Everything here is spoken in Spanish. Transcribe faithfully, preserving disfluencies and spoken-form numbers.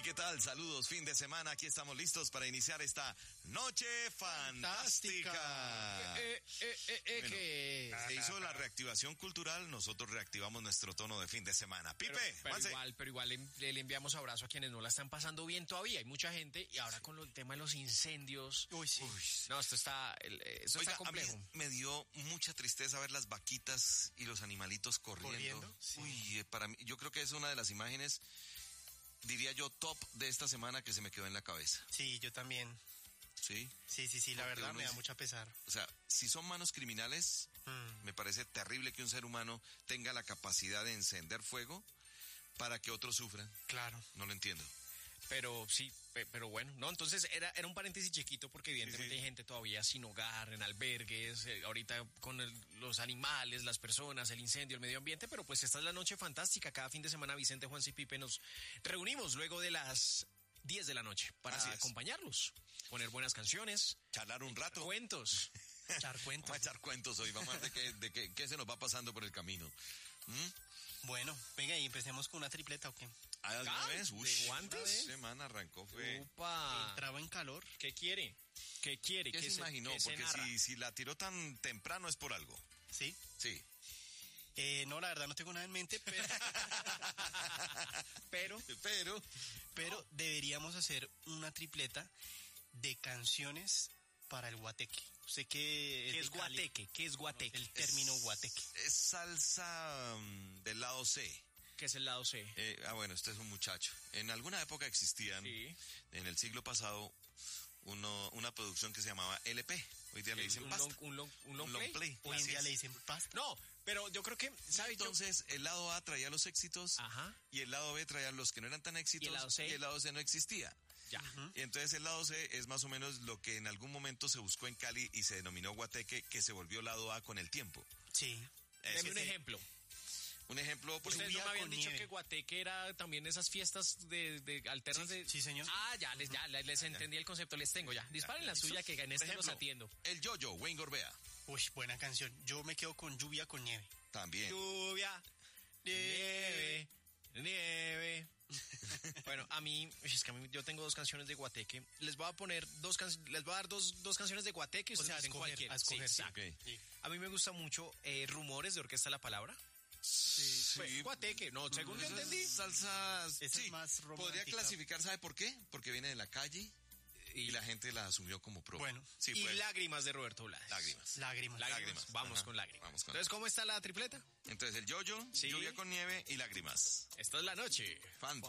¿qué tal? Saludos, fin de semana. Aquí estamos listos para iniciar esta noche fantástica. fantástica. Eh, eh, eh, eh, Bueno, que... se hizo la reactivación cultural, nosotros reactivamos nuestro tono de fin de semana. Pipe, Pero, pero Juanse. igual, pero igual le, le enviamos abrazo a quienes no la están pasando bien todavía. Hay mucha gente y ahora con lo- el tema de los incendios. Uy, sí. Uy, No, esto está, el- esto Oiga, está complejo. a mí me dio mucha tristeza ver las vaquitas y los animalitos corriendo. ¿Corriendo? Sí. Uy, eh, para mí, yo creo que es una de las imágenes, diría yo, top de esta semana que se me quedó en la cabeza. Sí, yo también. ¿Sí? Sí, sí, sí, la Porque verdad uno me da dice- mucha pesar. O sea, si son manos criminales, Mm. me parece terrible que un ser humano tenga la capacidad de encender fuego para que otros sufran. Claro. No lo entiendo. Pero sí, pe- pero bueno, no, entonces era, era un paréntesis chiquito porque evidentemente Sí, sí. hay gente todavía sin hogar, en albergues, eh, ahorita con el- los animales, las personas, el incendio, el medio ambiente, pero pues esta es la noche fantástica. Cada fin de semana Vicente, Juan y Pipe nos reunimos luego de las diez de la noche para Así es. acompañarlos, poner buenas canciones, Charlar un rato. cuentos. Echar cuentos. Vamos a echar cuentos hoy. Vamos a ver de qué, de qué, qué se nos va pasando por el camino. ¿Mm? Bueno, venga, y empecemos con una tripleta, ¿o qué? ¿Ah, de una Ah, vez? ¿de Uy, guantes? esta semana arrancó fue... Upa. Entraba en calor. ¿Qué quiere? ¿Qué quiere? ¿Qué se imaginó? qué se Porque narra? si, si la tiró tan temprano es por algo. ¿Sí? Sí. Eh, no, la verdad no tengo nada en mente, pero, Pero, Pero... pero deberíamos hacer una tripleta de canciones para el guateque. Sé que ¿qué de es Cali, guateque? ¿Qué es guateque? el término es- guateque. Es salsa mm, del lado C. ¿Qué es el lado C? Eh, ah, bueno, este es un muchacho. En alguna época existían, Sí. en el siglo pasado, uno, una producción que se llamaba L P. Hoy día le dicen un pasta. long, un long, un long Un long play. play. Hoy en Así día es. le dicen pasta. No, pero yo creo que, ¿sabes? Yo- Entonces, el lado A traía los éxitos Ajá. y el lado B traía los que no eran tan éxitos ¿Y el lado C? y el lado C no existía. Ya. Y entonces el lado C es más o menos lo que en algún momento se buscó en Cali y se denominó guateque, que se volvió lado A con el tiempo. Sí. Eso Deme un sí. ejemplo. Un ejemplo, por Ustedes ejemplo, no me habían con dicho nieve. que Guateque era también esas fiestas de, de alternas Sí, de... sí, señor. Ah, ya, les, ya, les, les entendí el concepto, les tengo ya. Disparen la suya que en este por los ejemplo, atiendo. el Yo-Yo, Wayne Gorbea, Uy, buena canción. Yo me quedo con Lluvia con Nieve. también. Lluvia, nieve, nieve. Bueno, a mí, es que a mí yo tengo dos canciones de Guateque. Les voy a poner dos can- les voy a dar dos, dos canciones de Guateque y O ustedes sea, a dicen escoger, cualquiera. a escoger, Sí, sí. exacto. Ok. Sí. A mí me gusta mucho eh, Rumores de Orquesta La Palabra. Sí, Pues, Guateque, no, según yo Esa es entendí. Salsa, Esa es sí, más podría romántica. clasificar, ¿sabe por qué? Porque viene de la calle y, la gente la asumió como propia. Bueno, sí, y pues, Lágrimas de Roberto Blades. lágrimas. Lágrimas. Lágrimas. Lágrimas. Vamos Ajá. con lágrimas. Vamos con- Entonces, ¿cómo está la tripleta? Entonces el Yo-Yo, Sí. Lluvia con Nieve y Lágrimas. Esta es la noche. Fantástica.